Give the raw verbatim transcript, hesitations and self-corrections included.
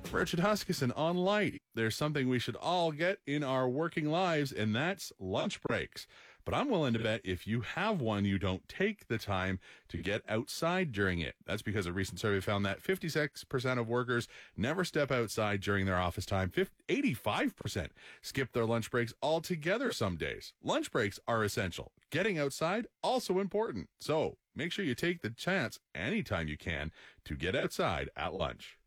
Richard Huskisson on Light. There's something we should all get in our working lives, and that's lunch breaks. But I'm willing to bet if you have one, you don't take the time to get outside during it. That's because a recent survey found that fifty-six percent of workers never step outside during their office time. eighty-five percent skip their lunch breaks altogether some days. Lunch breaks are essential. Getting outside, also important. So make sure you take the chance anytime you can to get outside at lunch.